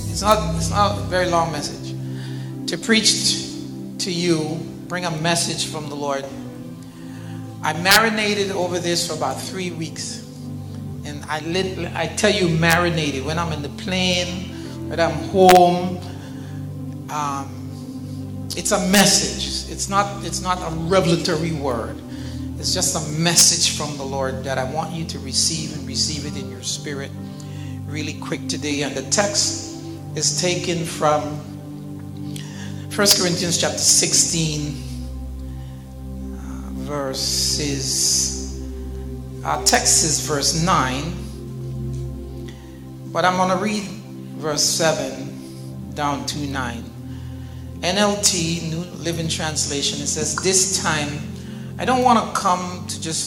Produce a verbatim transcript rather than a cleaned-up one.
it's not, it's not a very long message. To preach to you, bring a message from the Lord. I marinated over this for about three weeks. And I lit, I tell you, marinated. When I'm in the plane, when I'm home, um, it's a message. It's not, it's not a revelatory word. It's just a message from the Lord that I want you to receive and receive it in your spirit really quick today. And the text is taken from First Corinthians chapter sixteen, uh, verses, our text is verse nine, but I'm going to read verse seven down to nine. N L T, New Living Translation, it says, this time, I don't want to come to just